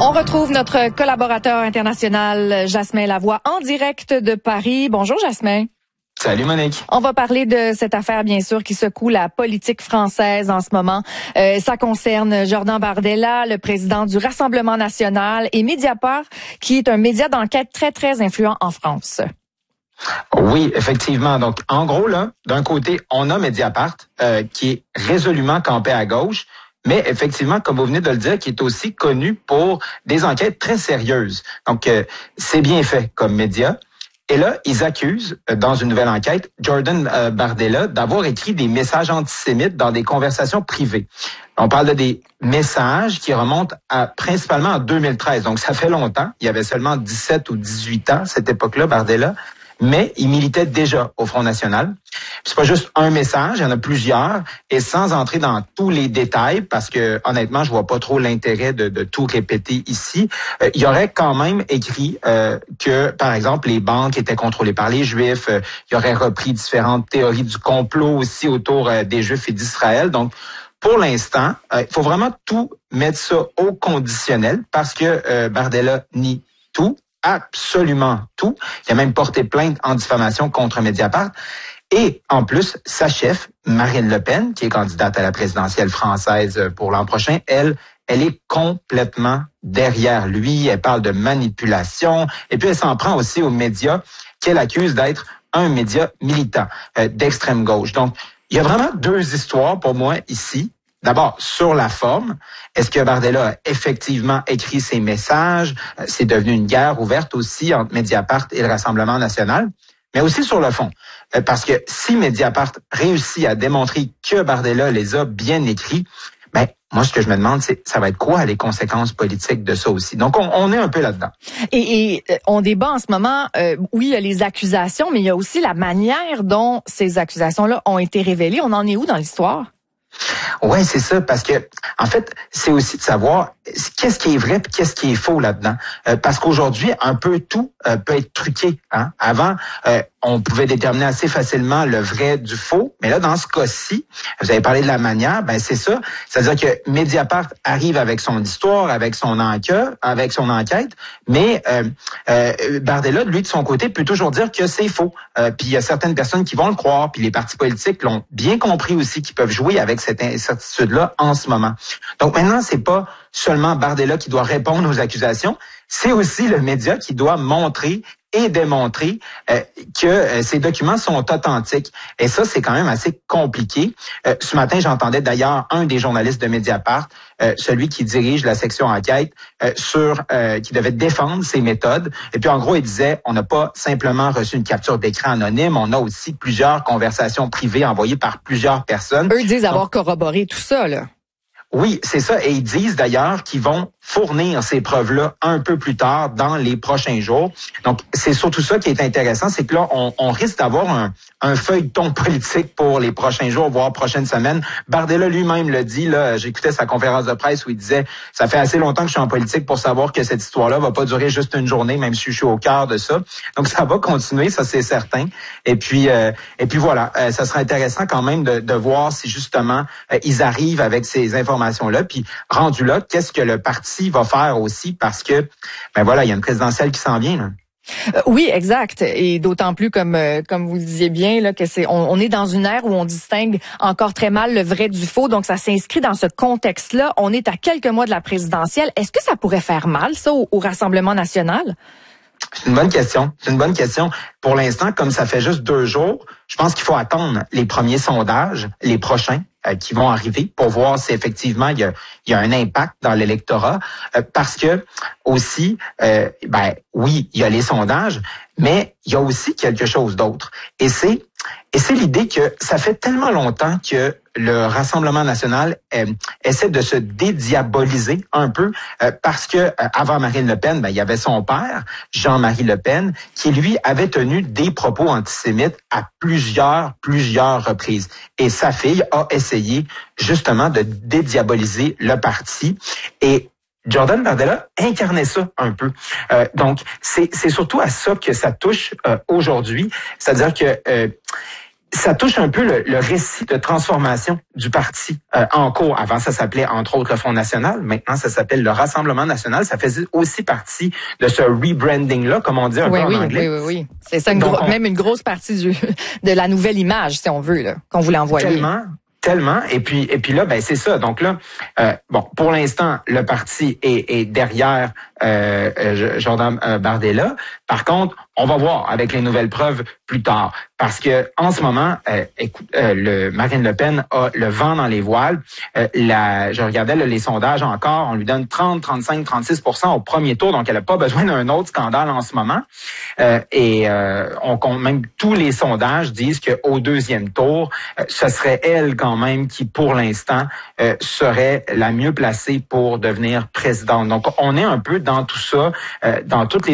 On retrouve notre collaborateur international, Jasmin Lavoie, en direct de Paris. Bonjour, Jasmin. Salut Monique. On va parler de cette affaire, bien sûr, qui secoue la politique française en ce moment. Ça concerne Jordan Bardella, le président du Rassemblement national, et Mediapart, qui est un média d'enquête très, très influent en France. Oui, effectivement. Donc, en gros, là, d'un côté, on a Mediapart, qui est résolument campé à gauche, mais effectivement, comme vous venez de le dire, qui est aussi connu pour des enquêtes très sérieuses. Donc, c'est bien fait comme média. Et là, ils accusent, dans une nouvelle enquête, Jordan Bardella d'avoir écrit des messages antisémites dans des conversations privées. On parle de des messages qui remontent principalement en 2013. Donc, ça fait longtemps. Il y avait seulement 17 ou 18 ans à cette époque-là, Bardella. Mais il militait déjà au Front national. C'est pas juste un message, il y en a plusieurs, et sans entrer dans tous les détails, parce que honnêtement, je vois pas trop l'intérêt de tout répéter ici. Il aurait quand même écrit que, par exemple, les banques étaient contrôlées par les Juifs. Il aurait repris différentes théories du complot aussi autour des Juifs et d'Israël. Donc, pour l'instant, il faut vraiment tout mettre ça au conditionnel, parce que Bardella nie tout. Absolument tout. Il a même porté plainte en diffamation contre Mediapart. Et en plus, sa chef, Marine Le Pen, qui est candidate à la présidentielle française pour l'an prochain, elle est complètement derrière lui. Elle parle de manipulation. Et puis, elle s'en prend aussi aux médias qu'elle accuse d'être un média militant d'extrême gauche. Donc, il y a vraiment deux histoires pour moi ici. D'abord, sur la forme, est-ce que Bardella a effectivement écrit ses messages? C'est devenu une guerre ouverte aussi entre Mediapart et le Rassemblement national. Mais aussi sur le fond. Parce que si Mediapart réussit à démontrer que Bardella les a bien écrits, ben moi, ce que je me demande, c'est ça va être quoi les conséquences politiques de ça aussi? Donc, on est un peu là-dedans. Et on débat en ce moment, oui, il y a les accusations, mais il y a aussi la manière dont ces accusations-là ont été révélées. On en est où dans l'histoire? Ouais, c'est ça, parce que en fait, c'est aussi de savoir qu'est-ce qui est vrai et qu'est-ce qui est faux là-dedans. Parce qu'aujourd'hui, un peu tout peut être truqué. Hein? Avant, on pouvait déterminer assez facilement le vrai du faux, mais là, dans ce cas-ci, vous avez parlé de la manière, ben c'est ça. C'est-à-dire que Mediapart arrive avec son histoire, avec son enquête, mais Bardella, lui, de son côté, peut toujours dire que c'est faux. Puis il y a certaines personnes qui vont le croire, puis les partis politiques l'ont bien compris aussi, qui peuvent jouer avec cette incertitude-là en ce moment. Donc maintenant, c'est pas seulement Bardella qui doit répondre aux accusations, c'est aussi le média qui doit montrer et démontrer que ces documents sont authentiques. Et ça, c'est quand même assez compliqué. Ce matin, j'entendais d'ailleurs un des journalistes de Mediapart, celui qui dirige la section enquête, qui devait défendre ses méthodes. Et puis, en gros, il disait, on n'a pas simplement reçu une capture d'écran anonyme, on a aussi plusieurs conversations privées envoyées par plusieurs personnes. Eux disent avoir corroboré tout ça, là. Oui, c'est ça. Et ils disent d'ailleurs qu'ils vont fournir ces preuves-là un peu plus tard dans les prochains jours. Donc, c'est surtout ça qui est intéressant, c'est que là, on risque d'avoir un feuilleton politique pour les prochains jours, voire prochaines semaines. Bardella lui-même le dit, là, j'écoutais sa conférence de presse où il disait, ça fait assez longtemps que je suis en politique pour savoir que cette histoire-là va pas durer juste une journée, même si je suis au cœur de ça. Donc, ça va continuer, ça c'est certain. Et puis voilà, ça sera intéressant quand même de voir si justement ils arrivent avec ces informations-là. Puis rendu là, qu'est-ce que le parti va faire aussi, parce que ben voilà, il y a une présidentielle qui s'en vient, là. Oui, exact. Et d'autant plus, comme vous le disiez bien, là, que on est dans une ère où on distingue encore très mal le vrai du faux. Donc, ça s'inscrit dans ce contexte-là. On est à quelques mois de la présidentielle. Est-ce que ça pourrait faire mal, ça, au Rassemblement national? C'est une bonne question. Pour l'instant, comme ça fait juste 2 jours, je pense qu'il faut attendre les premiers sondages, les prochains, qui vont arriver pour voir si effectivement il y a un impact dans l'électorat, parce que aussi oui, il y a les sondages, mais il y a aussi quelque chose d'autre, et c'est l'idée que ça fait tellement longtemps que le Rassemblement national essaie de se dédiaboliser un peu, parce que avant Marine Le Pen, il y avait son père, Jean-Marie Le Pen, qui lui avait tenu des propos antisémites à plusieurs reprises. Et sa fille a essayé justement de dédiaboliser le parti. Et Jordan Bardella incarnait ça un peu. Donc, c'est surtout à ça que ça touche aujourd'hui. C'est-à-dire que ça touche un peu le récit de transformation du parti en cours. Avant, ça s'appelait entre autres le Front national. Maintenant, ça s'appelle le Rassemblement national. Ça faisait aussi partie de ce rebranding-là, comme on dit un peu en anglais. Oui. C'est ça, même une grosse partie de la nouvelle image, si on veut, là, qu'on voulait envoyer. Tellement. Et puis là, ben c'est ça. Donc là, pour l'instant, le parti est derrière Jordan Bardella. Par contre, on va voir avec les nouvelles preuves plus tard. Parce que en ce moment, Marine Le Pen a le vent dans les voiles. Je regardais les sondages encore, on lui donne 30, 35, 36% au premier tour, donc elle n'a pas besoin d'un autre scandale en ce moment. On compte même tous les sondages disent qu'au deuxième tour, ce serait elle quand même qui, pour l'instant, serait la mieux placée pour devenir présidente. Donc, on est un peu dans tout ça, dans toutes les